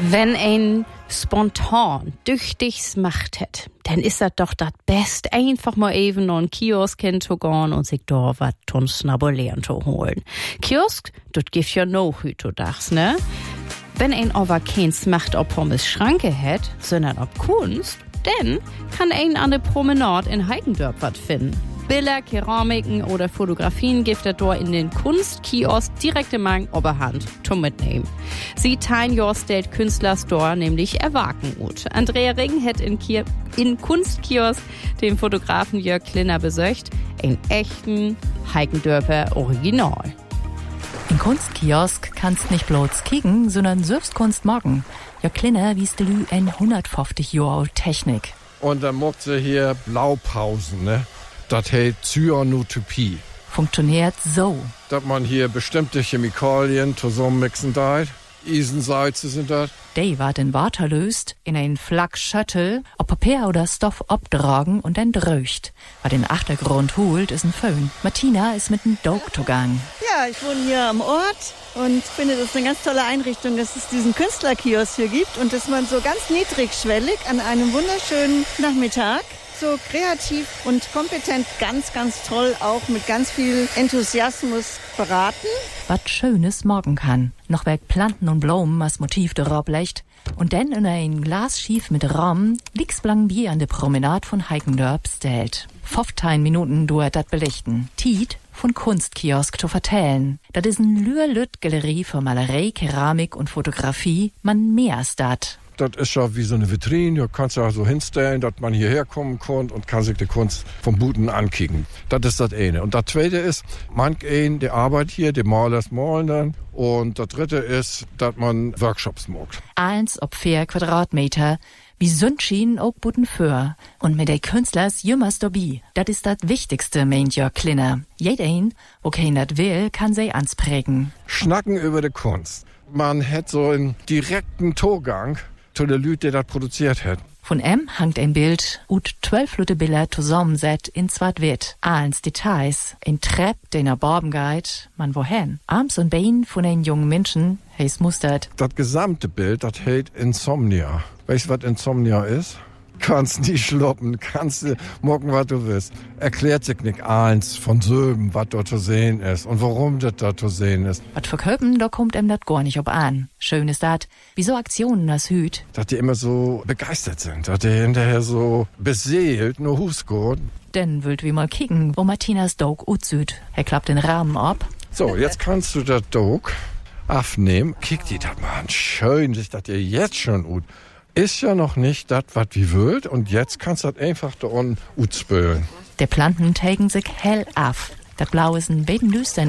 Wenn ein spontan tüchtiges Macht hat, dann ist das doch das Beste, einfach mal eben noch einen Kiosk hinzugehen und sich da was zum Snabulieren zu holen. Kiosk, das gibt ja noch heutzutage, ne? Wenn ein aber keins Macht ob Pommes Schranke hat, sondern ob Kunst, dann kann ein an der Promenade in Heikendorf was finden. Bilder, Keramiken oder Fotografien gibt er dort in den Kunstkiosk direkt im Mang Oberhand zum Mitnehmen. Sie teilen Jorstelt Künstlerstore nämlich erwarten gut. Andrea Ring hat in Kunstkiosk den Fotografen Jörg Klinner besöcht, einen echten Heikendörfer Original. In Kunstkiosk kannst nicht bloß kicken, sondern selbst Kunst morgen. Jörg Klinner wies de Lü en 150 Jahre alt Technik. Und dann mocht sie hier Blaupausen, ne? Das heißt Cyanotopie. Funktioniert so. Dass man hier bestimmte Chemikalien zusammenmixen darf. Isensalze sind das. Die wird in Wasser löst, in ein Flak Schüttel, ob Papier oder Stoff abtragen und dann dröcht. Was den Achtergrund holt, ist ein Föhn. Martina ist mit dem Dog zugang. Ja, ich wohne hier am Ort und finde, das ist eine ganz tolle Einrichtung, dass es diesen Künstlerkiosk hier gibt und dass man so ganz niedrigschwellig an einem wunderschönen Nachmittag so kreativ und kompetent, ganz, ganz toll, auch mit ganz viel Enthusiasmus beraten. Was Schönes morgen kann. Noch weg Planten und Blumen als Motiv darauf legt. Und dann in ein Glasschief mit Rahmen liegt's blank Bier an der Promenade von Heikendorf stellt. 15 Minuten dauert das belichten. Tiet von Kunstkiosk zu vertellen. Das ist ein Lüt-Galerie für Malerei, Keramik und Fotografie. Man mehr als dat. Das ist ja wie so eine Vitrine, du kannst ja so hinstellen, dass man hierher kommen kann und kann sich die Kunst vom Buten ankicken. Das ist das eine. Und das zweite ist, manch ein, der arbeitet hier, die Malers malen dann. Und das dritte ist, dass man Workshops macht. 1 auf 4 Quadratmeter. Wie sind Schienen auch Buten für. Und mit den Künstlers jümmers dabei. Das ist das Wichtigste, meint Jörg Klinner. Jeder, wo keiner das will, kann sie ansprägen. Schnacken über die Kunst. Man hat so einen direkten Zugang zu der Leute, die das produziert hat. Von hangt ein Bild, ut 12 Leute Bilder zusammenset in Zwart-Wit. Als Details, ein Trepp, den Barben geht, man wohin? Arms und Beine von einem jungen Menschen, heißt mustert. Das gesamte Bild, das heißt Insomnia. Weißt du, was Insomnia ist? Kannst nicht schluppen, kannst morgen, was du willst. Erklärt sich nicht eins von Söben, was dort zu sehen ist und warum das da zu sehen ist. Was für Köpen, da kommt ihm das gar nicht ob an. Schön ist das, wie so Aktionen das Hüt. Dass die immer so begeistert sind, dass die hinterher so beseelt nur Husgurt. Denn wollt wie mal kicken, wo Martinas Dog utsüht. Er klappt den Rahmen ab. So, jetzt kannst du das Dog aufnehmen. Kick die das mal an. Schön, sich das dir jetzt schon ut. Ist ja noch nicht das, was wie wollt, und jetzt kannst du das einfach da unten utspülen. Der Planten tagen sich hell auf. Das Blau ist ein bisschen düster